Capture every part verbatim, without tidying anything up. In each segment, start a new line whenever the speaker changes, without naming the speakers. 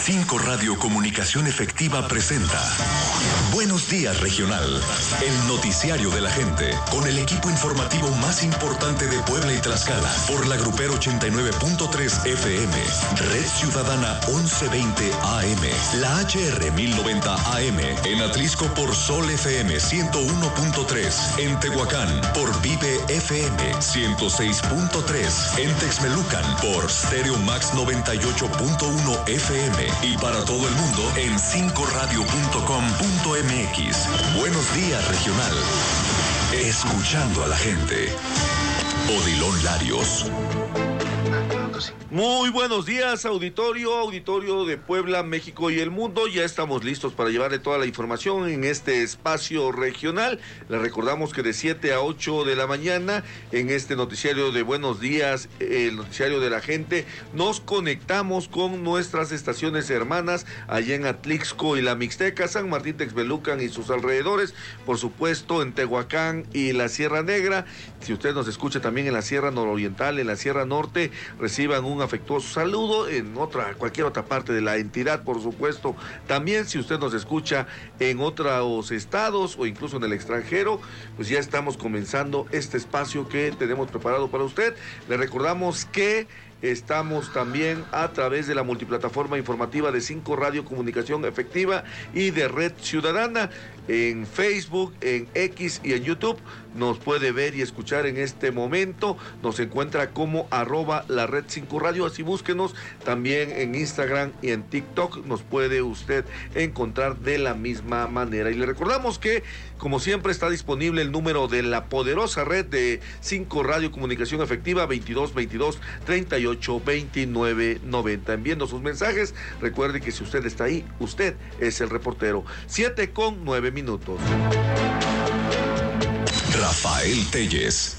cinco Radio Comunicación Efectiva presenta Buenos Días Regional, el noticiario de la gente, con el equipo informativo más importante de Puebla y Tlaxcala, por la Grupero ochenta y nueve punto tres F M, Red Ciudadana once veinte A M, la H R mil noventa A M, en Atlisco por Sol F M ciento uno punto tres, en Tehuacán por Vive F M ciento seis punto tres, en Texmelucan por Stereo Max noventa y ocho punto uno F M y para todo el mundo en cinco radio punto com punto m x. Buenos días, regional. Escuchando a la gente. Odilon Larios.
Muy buenos días, auditorio, auditorio de Puebla, México y el mundo. Ya estamos listos para llevarle toda la información en este espacio regional. Les recordamos que de siete a ocho de la mañana, en este noticiario de Buenos Días, el noticiario de la gente, nos conectamos con nuestras estaciones hermanas allá en Atlixco y la Mixteca, San Martín Texmelucan y sus alrededores, por supuesto en Tehuacán y la Sierra Negra. Si usted nos escucha también en la Sierra Nororiental, en la Sierra Norte, reciban un afectuoso saludo en otra, cualquier otra parte de la entidad, por supuesto. También si usted nos escucha en otros estados o incluso en el extranjero, pues ya estamos comenzando este espacio que tenemos preparado para usted. Le recordamos que estamos también a través de la multiplataforma informativa de cinco Radio Comunicación Efectiva y de Red Ciudadana, en Facebook, en X y en YouTube. Nos puede ver y escuchar en este momento. Nos encuentra como arroba la red cinco radio, así búsquenos. También en Instagram y en TikTok nos puede usted encontrar de la misma manera. Y le recordamos que, como siempre, está disponible el número de la poderosa red de cinco Radio Comunicación Efectiva, veintidós veintidós treinta y ocho veintinueve noventa. Enviando sus mensajes, recuerde que si usted está ahí, usted es el reportero. siete con nueve minutos.
Rafael Telles.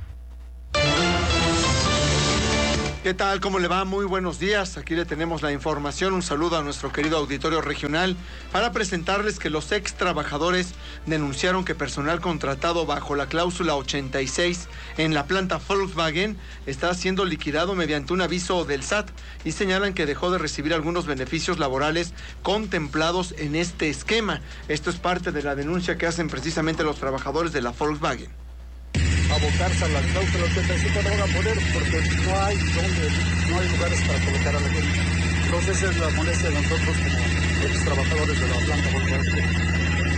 ¿Qué tal? ¿Cómo le va? Muy buenos días. Aquí le tenemos la información. Un saludo a nuestro querido auditorio regional para presentarles que los ex trabajadores denunciaron que personal contratado bajo la cláusula ochenta y seis en la planta Volkswagen está siendo liquidado mediante un aviso del S A T y señalan que dejó de recibir algunos beneficios laborales contemplados en este esquema. Esto es parte de la denuncia que hacen precisamente los trabajadores de la Volkswagen.
Abocarse a la cláusula ochenta y cinco no van a poder porque no hay donde, no hay lugares para colocar a la gente. Entonces esa es la molestia de nosotros como ex trabajadores de la planta Volkswagen.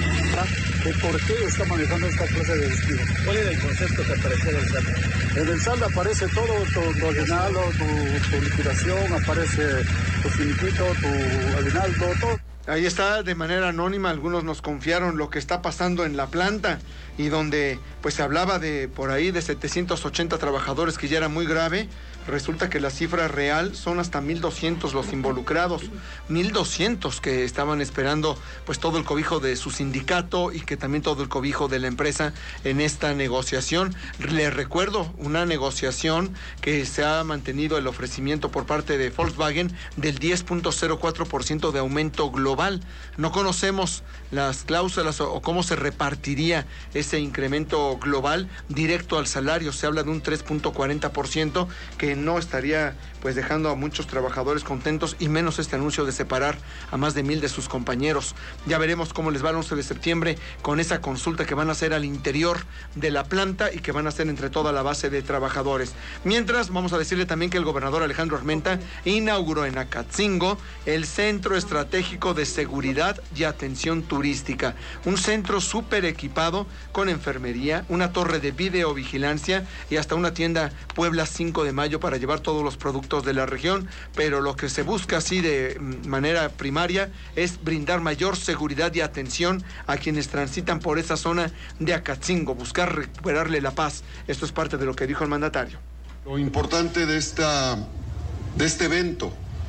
¿De por qué está manejando esta clase de despido? ¿Cuál era el concepto que aparecía en el S A T? En el S A T aparece todo, tu, tu aguinaldo, tu, tu liquidación, aparece tu finiquito, tu aguinaldo, todo.
Ahí está, de manera anónima, algunos nos confiaron lo que está pasando en la planta y donde pues se hablaba de por ahí de setecientos ochenta trabajadores, que ya era muy grave. Resulta que la cifra real son hasta mil doscientos los involucrados, mil doscientos que estaban esperando pues todo el cobijo de su sindicato y que también todo el cobijo de la empresa en esta negociación. Les recuerdo, una negociación que se ha mantenido el ofrecimiento por parte de Volkswagen del diez punto cero cuatro por ciento de aumento global. No conocemos las cláusulas o, o cómo se repartiría ese incremento global directo al salario. Se habla de un tres punto cuarenta por ciento que no estaría pues dejando a muchos trabajadores contentos, y menos este anuncio de separar a más de mil de sus compañeros. Ya veremos cómo les va el once de septiembre con esa consulta que van a hacer al interior de la planta y que van a hacer entre toda la base de trabajadores. Mientras, vamos a decirle también que el gobernador Alejandro Armenta inauguró en Acatzingo el Centro Estratégico de Seguridad y Atención Turística, un centro súper equipado con enfermería, una torre de videovigilancia y hasta una tienda Puebla cinco de mayo para llevar todos los productos de la región, pero lo que se busca así de manera primaria es brindar mayor seguridad y atención a quienes transitan por esa zona de Acatzingo, buscar recuperarle la paz. Esto es parte de lo que dijo el mandatario.
Lo importante de esta de este evento,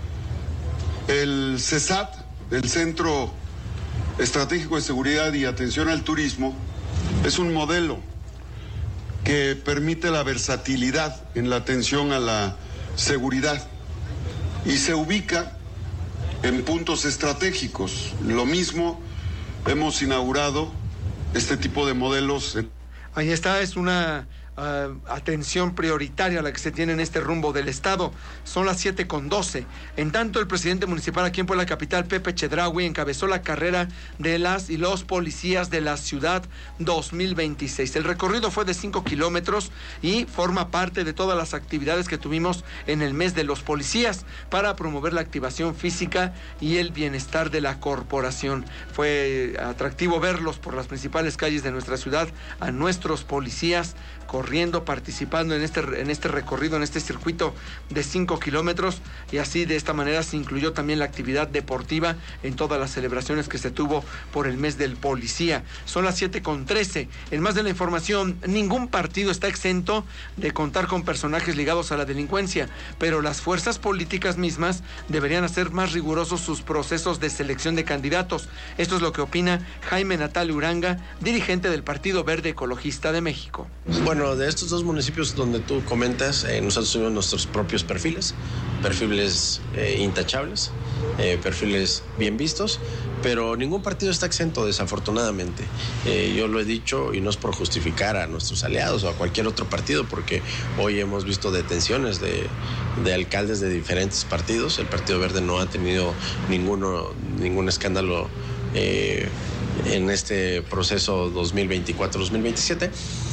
el CESAT, el Centro Estratégico de Seguridad y Atención al Turismo, es un modelo que permite la versatilidad en la atención a la seguridad y se ubica en puntos estratégicos. Lo mismo, hemos inaugurado este tipo de modelos.
Ahí está, es una Uh, atención prioritaria a la que se tiene en este rumbo del estado. Son las siete con doce. En tanto, el presidente municipal aquí en Puebla Capital, Pepe Chedraui, encabezó la carrera de las y los policías de la ciudad dos mil veintiséis. El recorrido fue de cinco kilómetros y forma parte de todas las actividades que tuvimos en el mes de los policías para promover la activación física y el bienestar de la corporación. Fue atractivo verlos por las principales calles de nuestra ciudad, a nuestros policías corriendo, participando en este, en este recorrido, en este circuito de cinco kilómetros, y así de esta manera se incluyó también la actividad deportiva en todas las celebraciones que se tuvo por el mes del policía. Son las siete con trece. En más de la información, ningún partido está exento de contar con personajes ligados a la delincuencia, pero las fuerzas políticas mismas deberían hacer más rigurosos sus procesos de selección de candidatos. Esto es lo que opina Jaime Natal Uranga, dirigente del Partido Verde Ecologista de México.
Bueno, de estos dos municipios donde tú comentas, eh, nosotros tuvimos nuestros propios perfiles, perfiles eh, intachables, eh, perfiles bien vistos, pero ningún partido está exento, desafortunadamente. Eh, yo lo he dicho, y no es por justificar a nuestros aliados o a cualquier otro partido, porque hoy hemos visto detenciones de, de alcaldes de diferentes partidos. El Partido Verde no ha tenido ninguno, ningún escándalo eh, en este proceso dos mil veinticuatro dos mil veintisiete.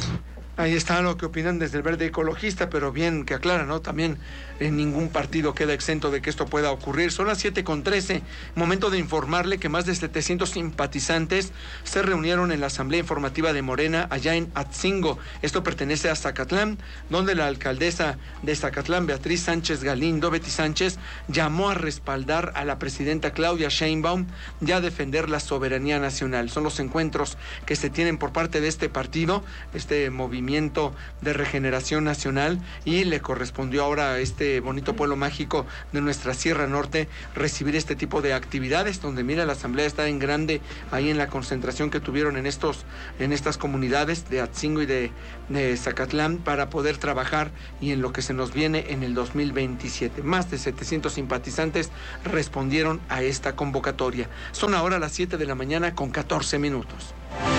Ahí está lo que opinan desde el Verde Ecologista, pero bien que aclara, ¿no? También en ningún partido queda exento de que esto pueda ocurrir. Son las siete con trece. Momento de informarle que más de setecientos simpatizantes se reunieron en la Asamblea Informativa de Morena allá en Atzingo. Esto pertenece a Zacatlán, donde la alcaldesa de Zacatlán, Beatriz Sánchez Galindo, Betty Sánchez, llamó a respaldar a la presidenta Claudia Sheinbaum y a defender la soberanía nacional. Son los encuentros que se tienen por parte de este partido, este movimiento de regeneración nacional, y le correspondió ahora a este bonito pueblo mágico de nuestra Sierra Norte recibir este tipo de actividades, donde mira, la asamblea está en grande ahí en la concentración que tuvieron en estos en estas comunidades de Atzingo y de, de Zacatlán para poder trabajar y en lo que se nos viene en el dos mil veintisiete. Más de setecientos simpatizantes respondieron a esta convocatoria. Son ahora las siete de la mañana con catorce minutos.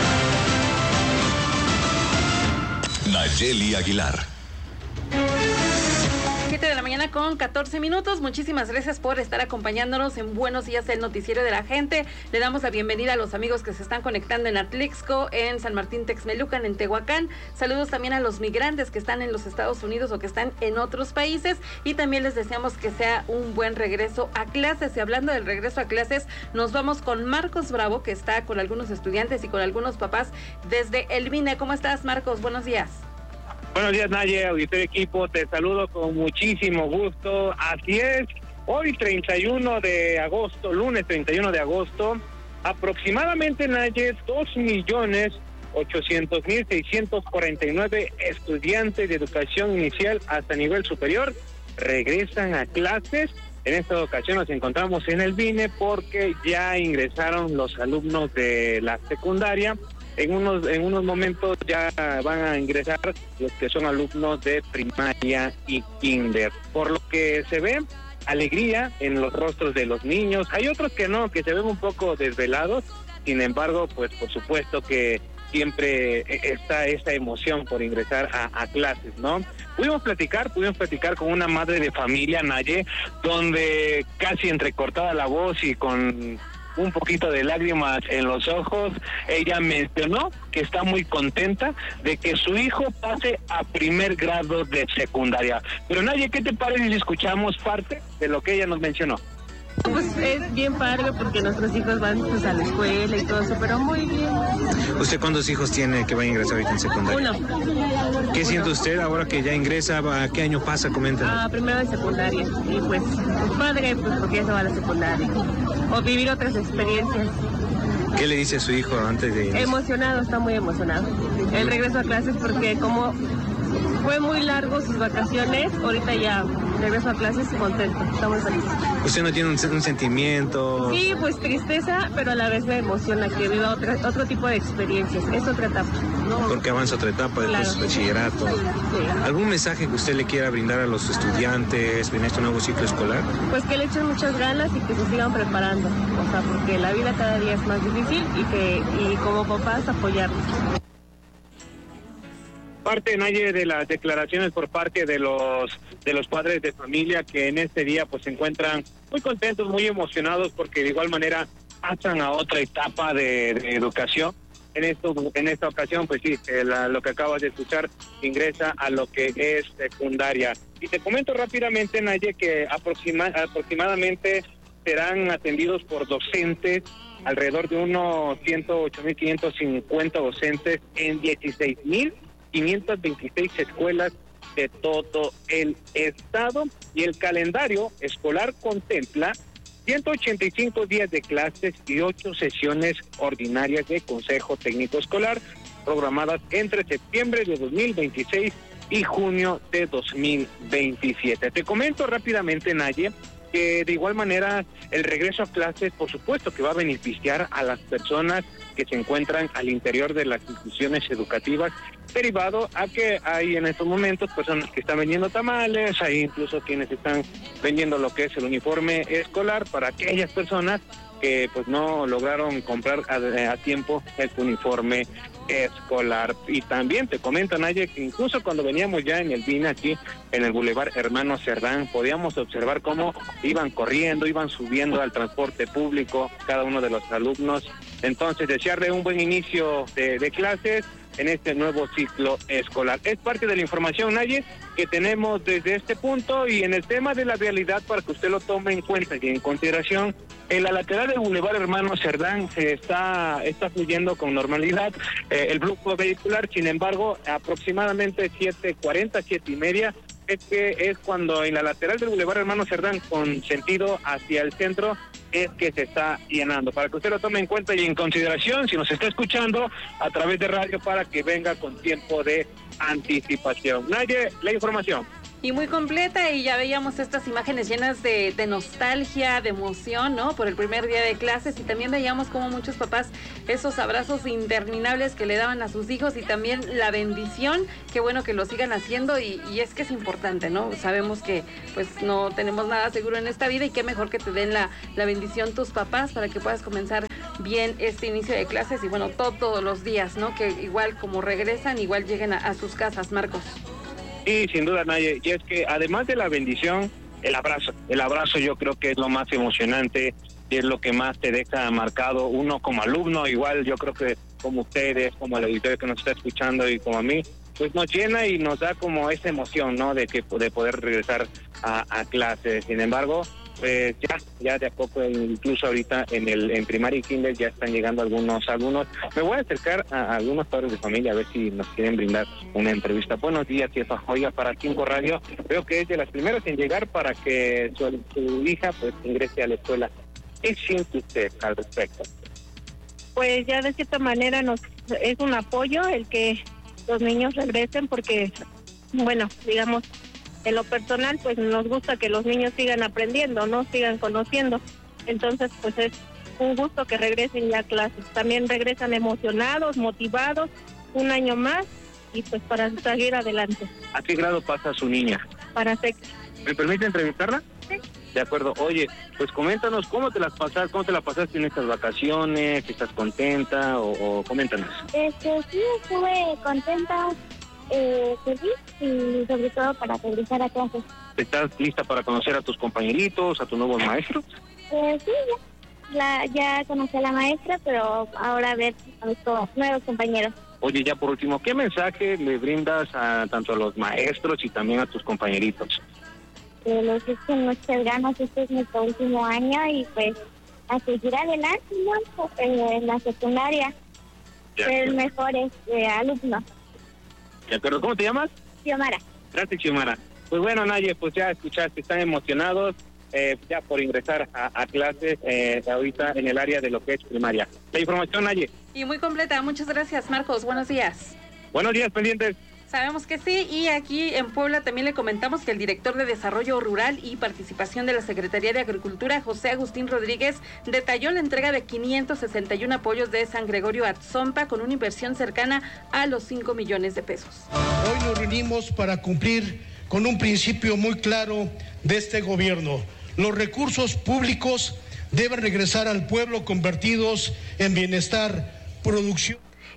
Nayeli Aguilar.
siete de la mañana con catorce minutos. Muchísimas gracias por estar acompañándonos en Buenos Días, el noticiero de la gente. Le damos la bienvenida a los amigos que se están conectando en Atlixco, en San Martín Texmelucan, en Tehuacán. Saludos también a los migrantes que están en los Estados Unidos o que están en otros países, y también les deseamos que sea un buen regreso a clases. Y hablando del regreso a clases, nos vamos con Marcos Bravo, que está con algunos estudiantes y con algunos papás desde el V I N E. ¿Cómo estás, Marcos? Buenos días.
Buenos días, Naye, auditorio equipo, te saludo con muchísimo gusto. Así es, hoy treinta y uno de agosto, lunes treinta y uno de agosto, aproximadamente, Naye, dos millones ochocientos mil seiscientos cuarenta y nueve estudiantes de educación inicial hasta nivel superior regresan a clases. En esta ocasión nos encontramos en el V I N E porque ya ingresaron los alumnos de la secundaria. En unos en unos momentos ya van a ingresar los que son alumnos de primaria y kinder. Por lo que se ve alegría en los rostros de los niños. Hay otros que no, que se ven un poco desvelados. Sin embargo, pues por supuesto que siempre está esa emoción por ingresar a, a clases, ¿no? Pudimos platicar, pudimos platicar con una madre de familia, Naye, donde casi entrecortada la voz y con un poquito de lágrimas en los ojos, ella mencionó que está muy contenta de que su hijo pase a primer grado de secundaria. Pero Naye, ¿qué te parece si escuchamos parte de lo que ella nos mencionó?
Pues es bien padre porque nuestros hijos van pues a la escuela y todo eso, pero muy bien.
¿Usted cuántos hijos tiene que va a ingresar ahorita en secundaria?
Uno.
¿Qué siente usted ahora que ya ingresa? ¿A qué año pasa? Comenta.
Ah, primero de secundaria. Y pues, pues padre, pues porque ya se va a la secundaria. O vivir otras experiencias.
¿Qué le dice a su hijo antes de iniciar?
Emocionado, está muy emocionado. El regreso a clases porque como fue muy largo sus vacaciones, ahorita ya regreso a clases contento, estamos felices.
¿Usted no tiene un, un sentimiento?
Sí, pues tristeza, pero a la vez me emociona que viva otra, otro tipo de experiencias, es otra etapa.
Porque avanza otra etapa del claro. bachillerato. Sí. ¿Algún mensaje que usted le quiera brindar a los estudiantes en este nuevo ciclo escolar?
Pues que le echen muchas ganas y que se sigan preparando, o sea, porque la vida cada día es más difícil y que y como papás apoyarlos.
Parte, Naye, de las declaraciones por parte de los de los padres de familia que en este día pues se encuentran muy contentos, muy emocionados porque de igual manera pasan a otra etapa de, de educación. En esto, en esta ocasión, pues sí, eh, la, lo que acabas de escuchar ingresa a lo que es secundaria. Y te comento rápidamente, Naye, que aproxima, aproximadamente serán atendidos por docentes, alrededor de unos ciento ocho mil quinientos cincuenta docentes en dieciséis mil quinientas veintiséis escuelas de todo el estado, y el calendario escolar contempla ciento ochenta y cinco días de clases y ocho sesiones ordinarias de Consejo Técnico Escolar programadas entre septiembre de dos mil veintiséis y junio de dos mil veintisiete. Te comento rápidamente, Naye, que de igual manera el regreso a clases, por supuesto que va a beneficiar a las personas que se encuentran al interior de las instituciones educativas, derivado a que hay en estos momentos personas que están vendiendo tamales, hay incluso quienes están vendiendo lo que es el uniforme escolar para aquellas personas que pues no lograron comprar a, a tiempo el uniforme escolar. Y también te comento, Naye, que incluso cuando veníamos ya en el V I N aquí, en el Boulevard Hermano Cerdán, podíamos observar cómo iban corriendo, iban subiendo al transporte público cada uno de los alumnos. Entonces, desearle un buen inicio de, de clases en este nuevo ciclo escolar. Es parte de la información, Naye, que tenemos desde este punto. Y en el tema de la vialidad, para que usted lo tome en cuenta y en consideración, en la lateral del Boulevard Hermano Cerdán se está, está fluyendo con normalidad eh, el flujo vehicular. Sin embargo, aproximadamente siete cuarenta, siete y media, es que es cuando en la lateral del Boulevard Hermano Cerdán, con sentido hacia el centro, es que se está llenando. Para que usted lo tome en cuenta y en consideración, si nos está escuchando a través de radio, para que venga con tiempo de anticipación. Naye, la información.
Y muy completa, y ya veíamos estas imágenes llenas de, de nostalgia, de emoción, ¿no? Por el primer día de clases, y también veíamos como muchos papás, esos abrazos interminables que le daban a sus hijos, y también la bendición, qué bueno que lo sigan haciendo, y, y es que es importante, ¿no? Sabemos que pues no tenemos nada seguro en esta vida, y qué mejor que te den la, la bendición tus papás para que puedas comenzar bien este inicio de clases, y bueno, todo, todos los días, ¿no? Que igual como regresan, igual lleguen a, a sus casas, Marcos.
Sí, sin duda, Naye, y es que además de la bendición, el abrazo, el abrazo yo creo que es lo más emocionante y es lo que más te deja marcado uno como alumno. Igual yo creo que como ustedes, como el auditorio que nos está escuchando y como a mí, pues nos llena y nos da como esa emoción, ¿no? De que de poder regresar a, a clases. Sin embargo, pues ya, ya de a poco, incluso ahorita en el en primaria y kinder ya están llegando algunos alumnos. Me voy a acercar a, a algunos padres de familia a ver si nos quieren brindar una entrevista. Buenos días, jefa. Oiga, para Cinco Radio, veo que es de las primeras en llegar para que su, su hija pues ingrese a la escuela. ¿Qué siente usted al respecto?
Pues ya de cierta manera nos es un apoyo el que los niños regresen, porque, bueno, digamos, en lo personal, pues nos gusta que los niños sigan aprendiendo, ¿no? Sigan conociendo. Entonces, pues es un gusto que regresen ya a clases. También regresan emocionados, motivados, un año más, y pues para seguir adelante.
¿A qué grado pasa su niña?
Para sexto.
¿Me permite entrevistarla?
Sí.
De acuerdo. Oye, pues coméntanos cómo te las pasaste, cómo te la pasaste en estas vacaciones, ¿estás contenta? O, o coméntanos.
Este, sí, estuve contenta. Eh, feliz y sobre todo para regresar a clases.
¿Estás lista para conocer a tus compañeritos, a tus nuevos maestros?
Eh, sí, ya. La, ya conocí a la maestra, pero ahora a ver a mis nuevos compañeros.
Oye, ya por último, ¿qué mensaje le brindas a tanto a los maestros y también a tus compañeritos?
Eh, les echen muchas ganas, este es nuestro último año y pues a seguir adelante, ¿no? Eh, en la secundaria, ser mejores eh, alumnos.
De acuerdo, ¿cómo te llamas?
Xiomara.
Gracias, Xiomara. Pues bueno, Naye, pues ya escuchaste, están emocionados eh, ya por ingresar a, a clases eh, ahorita en el área de lo que es primaria. La información, Naye.
Y muy completa, muchas gracias, Marcos, buenos días.
Buenos días, pendientes.
Sabemos que sí, y aquí en Puebla también le comentamos que el director de Desarrollo Rural y Participación de la Secretaría de Agricultura, José Agustín Rodríguez, detalló la entrega de quinientos sesenta y uno apoyos de San Gregorio Atzompa con una inversión cercana a los cinco millones de pesos.
Hoy nos reunimos para cumplir con un principio muy claro de este gobierno. Los recursos públicos deben regresar al pueblo convertidos en bienestar, producción.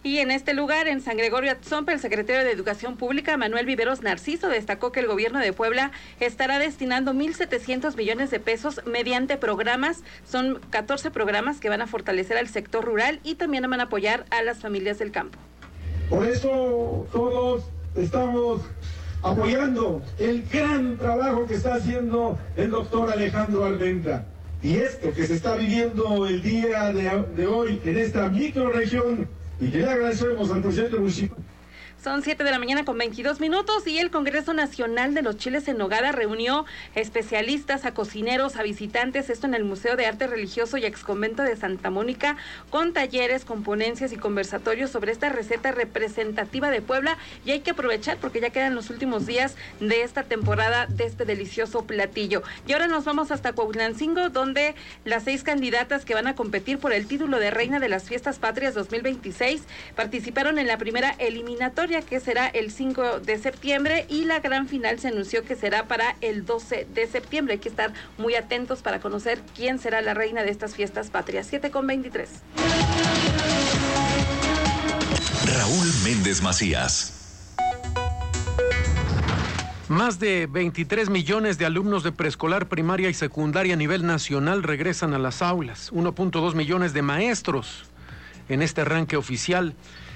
Y en este lugar, en San Gregorio Atzompa, el secretario de Educación Pública, Manuel Viveros Narciso, destacó que el gobierno de Puebla estará destinando mil setecientos millones de pesos mediante programas. Son catorce programas que van a fortalecer al sector rural y también van a apoyar a las familias del campo.
Por eso todos estamos apoyando el gran trabajo que está haciendo el doctor Alejandro Almendra. Y esto que se está viviendo el día de, de hoy en esta microrregión, y que le agradecemos al presidente municipal.
Son siete de la mañana con veintidós minutos y el Congreso Nacional de los Chiles en Nogada reunió especialistas, a cocineros, a visitantes, esto en el Museo de Arte Religioso y Exconvento de Santa Mónica, con talleres, con ponencias y conversatorios sobre esta receta representativa de Puebla, y hay que aprovechar porque ya quedan los últimos días de esta temporada de este delicioso platillo. Y ahora nos vamos hasta Cuautlancingo, donde las seis candidatas que van a competir por el título de Reina de las Fiestas Patrias dos mil veintiséis participaron en la primera eliminatoria, que será el cinco de septiembre, y la gran final se anunció que será para el doce de septiembre. Hay que estar muy atentos para conocer quién será la reina de estas fiestas patrias. siete con veintitrés.
Raúl Méndez Macías.
Más de veintitrés millones de alumnos de preescolar, primaria y secundaria a nivel nacional regresan a las aulas. uno punto dos millones de maestros en este arranque oficial.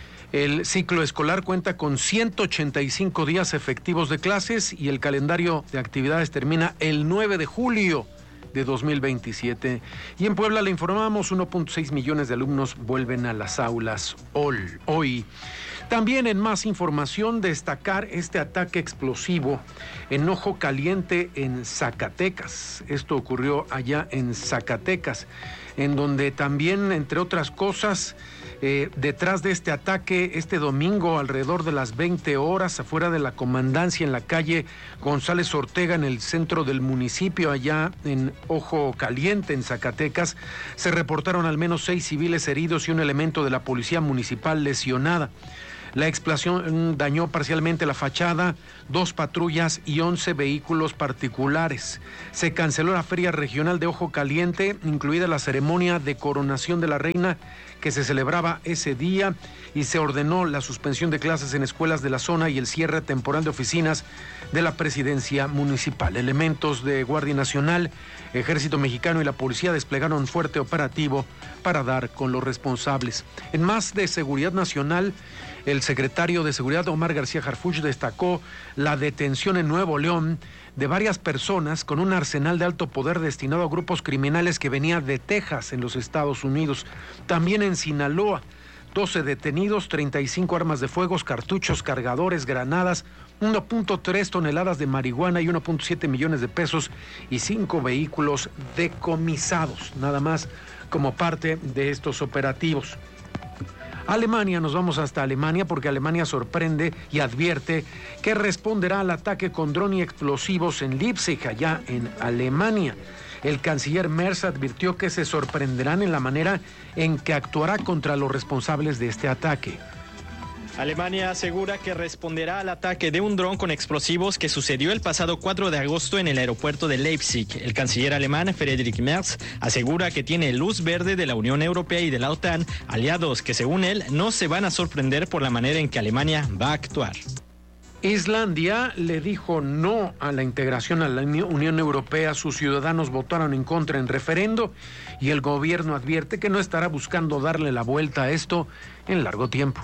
El ciclo escolar cuenta con ciento ochenta y cinco días efectivos de clases y el calendario de actividades termina el nueve de julio de dos mil veintisiete. Y en Puebla le informamos, uno punto seis millones de alumnos vuelven a las aulas hoy. También en más información, destacar este ataque explosivo en Ojo Caliente en Zacatecas. Esto ocurrió allá en Zacatecas, en donde también, entre otras cosas, Eh, detrás de este ataque, este domingo, alrededor de las veinte horas, afuera de la comandancia en la calle González Ortega, en el centro del municipio, allá en Ojo Caliente, en Zacatecas, se reportaron al menos seis civiles heridos y un elemento de la policía municipal lesionada. La explosión dañó parcialmente la fachada, dos patrullas y once vehículos particulares. Se canceló la Feria Regional de Ojo Caliente, incluida la ceremonia de coronación de la reina que se celebraba ese día, y se ordenó la suspensión de clases en escuelas de la zona y el cierre temporal de oficinas de la presidencia municipal. Elementos de Guardia Nacional, Ejército Mexicano y la policía desplegaron fuerte operativo para dar con los responsables. En más de seguridad nacional, el secretario de Seguridad, Omar García Harfuch, destacó la detención en Nuevo León de varias personas con un arsenal de alto poder destinado a grupos criminales que venía de Texas, en los Estados Unidos. También en Sinaloa, doce detenidos, treinta y cinco armas de fuego, cartuchos, cargadores, granadas, uno punto tres toneladas de marihuana y uno punto siete millones de pesos y cinco vehículos decomisados, nada más como parte de estos operativos. Alemania, nos vamos hasta Alemania porque Alemania sorprende y advierte que responderá al ataque con dron y explosivos en Leipzig, allá en Alemania. El canciller Merz advirtió que se sorprenderán en la manera en que actuará contra los responsables de este ataque.
Alemania asegura que responderá al ataque de un dron con explosivos que sucedió el pasado cuatro de agosto en el aeropuerto de Leipzig. El canciller alemán Friedrich Merz asegura que tiene luz verde de la Unión Europea y de la OTAN, aliados que según él no se van a sorprender por la manera en que Alemania va a actuar.
Islandia le dijo no a la integración a la Unión Europea. Sus ciudadanos votaron en contra en referendo y el gobierno advierte que no estará buscando darle la vuelta a esto en largo tiempo.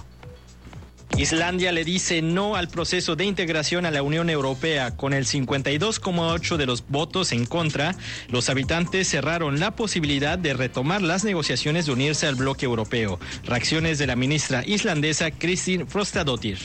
Islandia le dice no al proceso de integración a la Unión Europea. Con el cincuenta y dos coma ocho de los votos en contra, los habitantes cerraron la posibilidad de retomar las negociaciones de unirse al bloque europeo. Reacciones de la ministra islandesa Kristin Frostadóttir.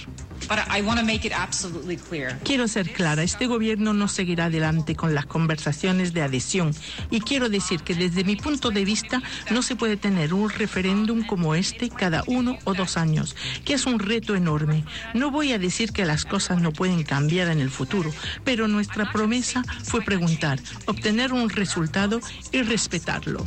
Quiero ser clara, este gobierno no seguirá adelante con las conversaciones de adhesión y quiero decir que desde mi punto de vista no se puede tener un referéndum como este cada uno o dos años, que es un reto enorme. No voy a decir que las cosas no pueden cambiar en el futuro, pero nuestra promesa fue preguntar, obtener un resultado y respetarlo.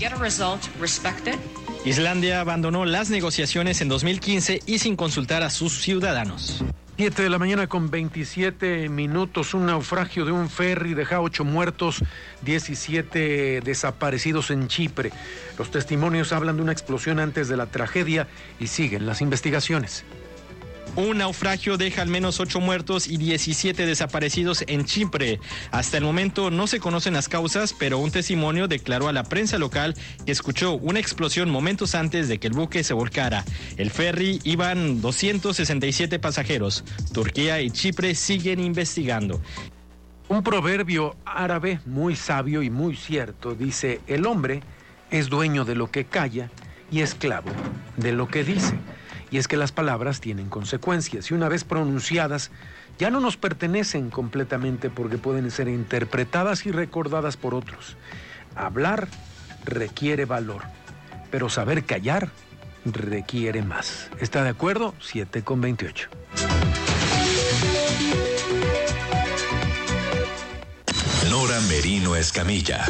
Islandia abandonó las negociaciones en dos mil quince y sin consultar a sus ciudadanos.
Siete de la mañana con veintisiete minutos. Un naufragio de un ferry deja ocho muertos, diecisiete desaparecidos en Chipre. Los testimonios hablan de una explosión antes de la tragedia y siguen las investigaciones.
Un naufragio deja al menos ocho muertos y diecisiete desaparecidos en Chipre. Hasta el momento no se conocen las causas, pero un testimonio declaró a la prensa local que escuchó una explosión momentos antes de que el buque se volcara. El ferry iban doscientos sesenta y siete pasajeros. Turquía y Chipre siguen investigando.
Un proverbio árabe muy sabio y muy cierto dice: el hombre es dueño de lo que calla y esclavo de lo que dice. Y es que las palabras tienen consecuencias y una vez pronunciadas ya no nos pertenecen completamente porque pueden ser interpretadas y recordadas por otros. Hablar requiere valor, pero saber callar requiere más. ¿Está de acuerdo? siete con veintiocho.
Nora Merino Escamilla.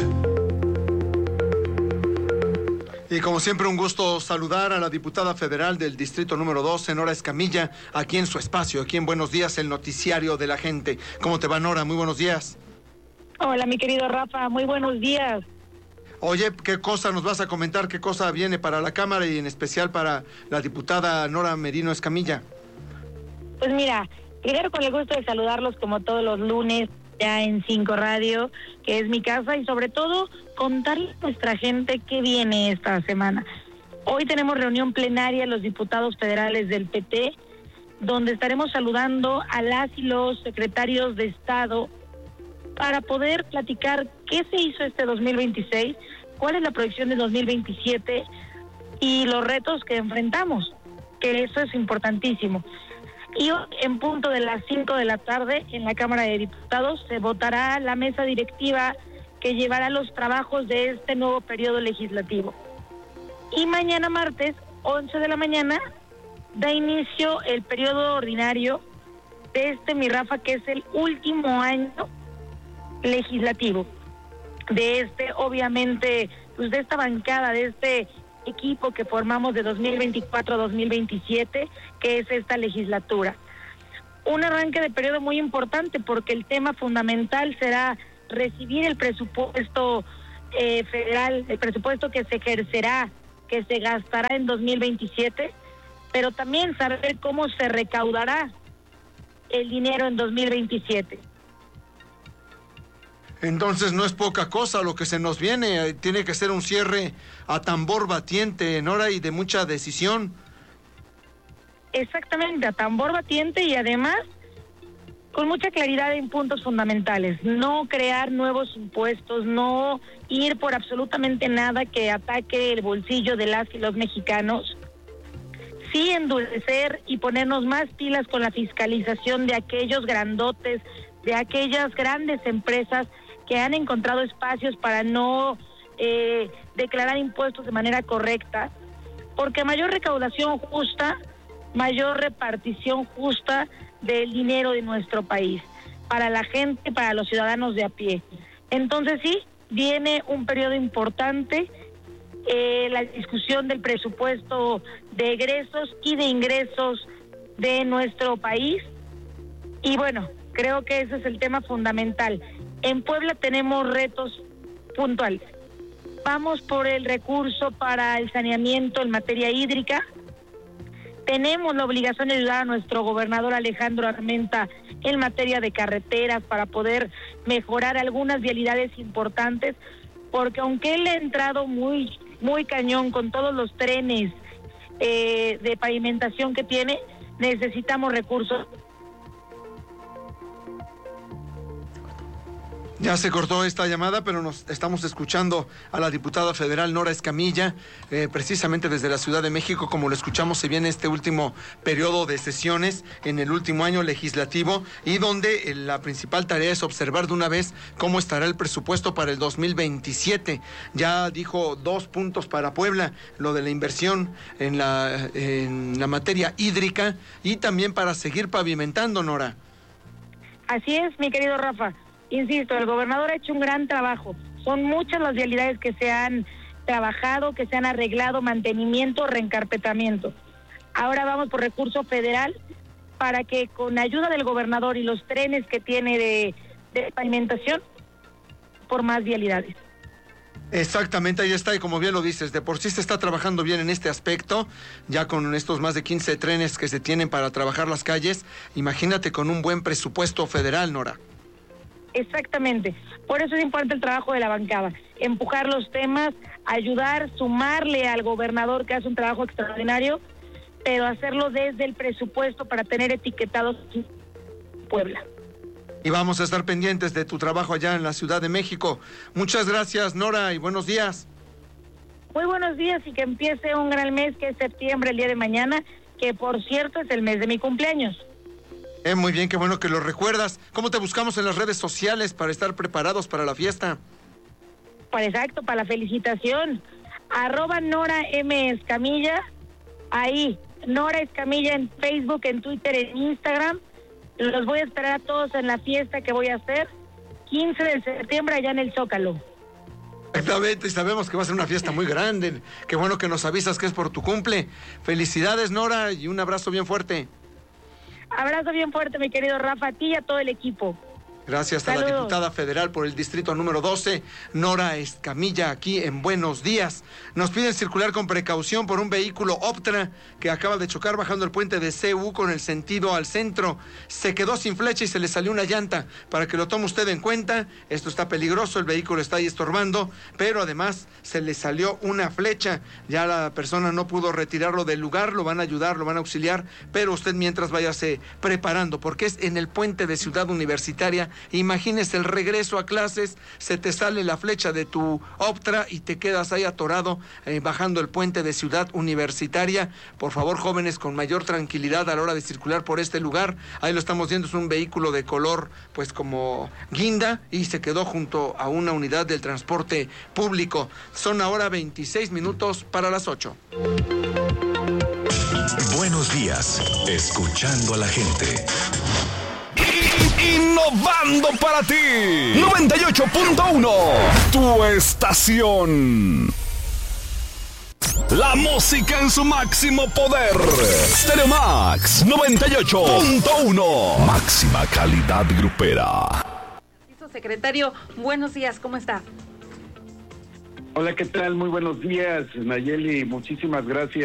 Y como siempre, un gusto saludar a la diputada federal del distrito número doce, Nora Escamilla, aquí en su espacio, aquí en Buenos Días, el noticiario de la gente. ¿Cómo te va, Nora? Muy buenos días.
Hola, mi querido Rafa, muy buenos días.
Oye, ¿qué cosa nos vas a comentar? ¿Qué cosa viene para la Cámara y en especial para la diputada Nora Merino Escamilla?
Pues mira, primero con el gusto de saludarlos como todos los lunes, ya en Cinco Radio, que es mi casa, y sobre todo contarle a nuestra gente qué viene esta semana. Hoy tenemos reunión plenaria los diputados federales del P T, donde estaremos saludando a las y los secretarios de Estado para poder platicar qué se hizo este dos mil veintiséis, cuál es la proyección de dos mil veintisiete y los retos que enfrentamos, que eso es importantísimo. Y hoy, en punto de las cinco de la tarde, en la Cámara de Diputados, se votará la mesa directiva que llevará los trabajos de este nuevo periodo legislativo. Y mañana martes, once de la mañana, da inicio el periodo ordinario de este, mi Rafa, que es el último año legislativo. De este, obviamente, pues de esta bancada, de este equipo que formamos de dos mil veinticuatro a dos mil veintisiete, que es esta legislatura. Un arranque de periodo muy importante porque el tema fundamental será recibir el presupuesto eh, federal, el presupuesto que se ejercerá, que se gastará en dos mil veintisiete, pero también saber cómo se recaudará el dinero en dos mil veintisiete.
Entonces no es poca cosa lo que se nos viene, tiene que ser un cierre a tambor batiente, Nora, y de mucha decisión.
Exactamente, a tambor batiente y además con mucha claridad en puntos fundamentales. No crear nuevos impuestos, no ir por absolutamente nada que ataque el bolsillo de las y los mexicanos. Sí endurecer y ponernos más pilas con la fiscalización de aquellos grandotes, de aquellas grandes empresas que han encontrado espacios para no eh, declarar impuestos de manera correcta, porque mayor recaudación justa, mayor repartición justa del dinero de nuestro país, para la gente, para los ciudadanos de a pie. Entonces sí, viene un periodo importante, eh, la discusión del presupuesto de egresos y de ingresos de nuestro país, y bueno, creo que ese es el tema fundamental. En Puebla tenemos retos puntuales. Vamos por el recurso para el saneamiento en materia hídrica. Tenemos la obligación de ayudar a nuestro gobernador Alejandro Armenta en materia de carreteras para poder mejorar algunas vialidades importantes, porque aunque él ha entrado muy, muy cañón con todos los trenes eh, de pavimentación que tiene, necesitamos recursos.
Ya se cortó esta llamada, pero nos estamos escuchando a la diputada federal Nora Escamilla, eh, precisamente desde la Ciudad de México. Como lo escuchamos, se viene este último periodo de sesiones en el último año legislativo y donde eh, la principal tarea es observar de una vez cómo estará el presupuesto para el dos mil veintisiete. Ya dijo dos puntos para Puebla, lo de la inversión en la, en la materia hídrica y también para seguir pavimentando, Nora.
Así es, mi querido Rafa. Insisto, el gobernador ha hecho un gran trabajo. Son muchas las vialidades que se han trabajado, que se han arreglado, mantenimiento, reencarpetamiento. Ahora vamos por recurso federal para que con ayuda del gobernador y los trenes que tiene de, de pavimentación, por más vialidades.
Exactamente, ahí está, y como bien lo dices, de por sí se está trabajando bien en este aspecto, ya con estos más de quince trenes que se tienen para trabajar las calles, imagínate con un buen presupuesto federal, Nora.
Exactamente, por eso es importante el trabajo de la bancada, empujar los temas, ayudar, sumarle al gobernador que hace un trabajo extraordinario, pero hacerlo desde el presupuesto para tener etiquetados Puebla.
Y vamos a estar pendientes de tu trabajo allá en la Ciudad de México. Muchas gracias, Nora, y buenos días.
Muy buenos días y que empiece un gran mes que es septiembre, el día de mañana, que por cierto es el mes de mi cumpleaños.
Eh, muy bien, qué bueno que lo recuerdas. ¿Cómo te buscamos en las redes sociales para estar preparados para la fiesta?
Pues exacto, para la felicitación. Arroba Nora M. Escamilla, ahí, Nora Escamilla en Facebook, en Twitter, en Instagram. Los voy a esperar a todos en la fiesta que voy a hacer quince de septiembre allá en el Zócalo.
Exactamente, y sabemos que va a ser una fiesta muy grande. Qué bueno que nos avisas que es por tu cumple. Felicidades, Nora, y un abrazo bien fuerte.
Abrazo bien fuerte, mi querido Rafa, a ti y a todo el equipo.
Gracias a
Saludos.
la diputada federal por el distrito número doce, Nora Escamilla, aquí en Buenos Días. Nos piden circular con precaución por un vehículo Optra que acaba de chocar bajando el puente de C U con el sentido al centro. Se quedó sin flecha y se le salió una llanta. Para que lo tome usted en cuenta, esto está peligroso, el vehículo está ahí estorbando, pero además se le salió una flecha. Ya la persona no pudo retirarlo del lugar, lo van a ayudar, lo van a auxiliar, pero usted mientras váyase preparando, porque es en el puente de Ciudad Universitaria. Imagínese el regreso a clases, se te sale la flecha de tu Optra y te quedas ahí atorado eh, bajando el puente de Ciudad Universitaria. Por favor, jóvenes, con mayor tranquilidad a la hora de circular por este lugar. Ahí lo estamos viendo, es un vehículo de color pues como guinda y se quedó junto a una unidad del transporte público. Son ahora veintiséis minutos para las ocho.
Buenos días, escuchando a la gente.
Innovando para ti. noventa y ocho punto uno. Tu estación. La música en su máximo poder. Stereo Max noventa y ocho punto uno. Máxima calidad grupera.
Secretario, buenos días, ¿cómo está?
Hola, ¿qué tal? Muy buenos días, Nayeli. Muchísimas gracias.